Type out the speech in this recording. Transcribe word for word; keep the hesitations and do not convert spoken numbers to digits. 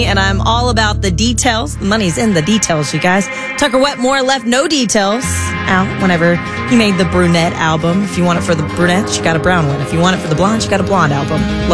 And I'm all about the details. The money's in the details, you guys. Tucker Wetmore left no details out whenever he made the Brunette album. If you want it for the brunettes, you got a brown one. If you want it for the blondes, you got a blonde album.